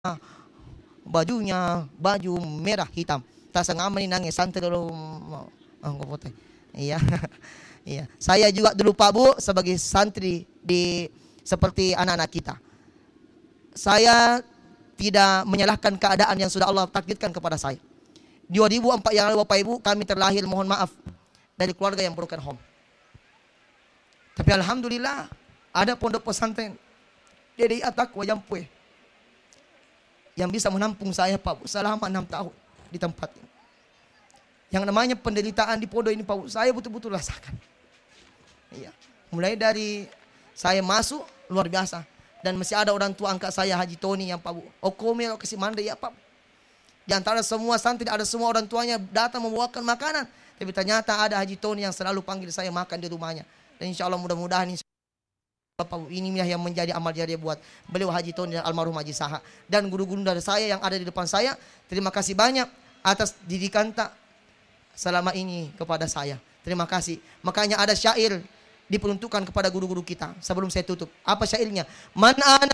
bajunya baju merah hitam. Tas ngamen nangis santri putih. Iya. Iya. Saya juga dulu Pak Bu sebagai santri di seperti anak-anak kita. Saya tidak menyalahkan keadaan yang sudah Allah takdirkan kepada saya. 2004 yang lalu Bapak Ibu kami terlahir, mohon maaf, dari keluarga yang broken home. Tapi alhamdulillah ada pondok pesantren Dede Atak Wajampueh yang bisa menampung saya Pak Bu selama 6 tahun di tempat ini. Yang namanya penderitaan di pondok ini Pak Bu, saya betul-betul rasakan. Iya. Mulai dari saya masuk luar biasa, dan masih ada orang tua angkat saya Haji Tony yang Pak Bu, Okomel kasih mande ya Pak. Di antara semua santri ada semua orang tuanya datang membawakan makanan, tapi ternyata ada Haji Tony yang selalu panggil saya makan di rumahnya. Dan insya Allah mudah-mudahan Bapak ini yang menjadi amal jariah buat beliau Haji Tony dan almarhum Haji Saha dan guru-guru dari saya yang ada di depan saya. Terima kasih banyak atas didikan tak selama ini kepada saya. Terima kasih. Makanya ada syair diperuntukkan kepada guru-guru kita. Sebelum saya tutup, apa syairnya? Man ana